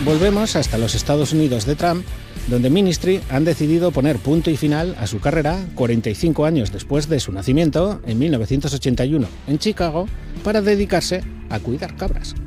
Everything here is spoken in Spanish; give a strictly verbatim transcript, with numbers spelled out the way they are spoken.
Volvemos hasta los Estados Unidos de Trump, donde Ministry han decidido poner punto y final a su carrera cuarenta y cinco años después de su nacimiento, en mil novecientos ochenta y uno, en Chicago, para dedicarse a cuidar cabras.